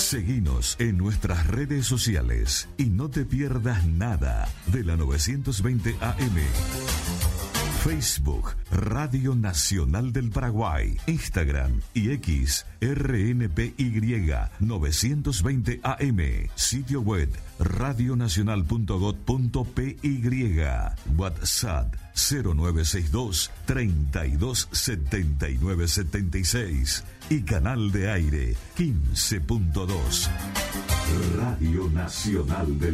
Seguinos en nuestras redes sociales y no te pierdas nada de la 920 AM. Facebook, Radio Nacional del Paraguay, Instagram y X, RNPY 920 AM, sitio web radionacional.gov.py, WhatsApp 0962 32 79 76 y canal de aire 15.2. Radio Nacional del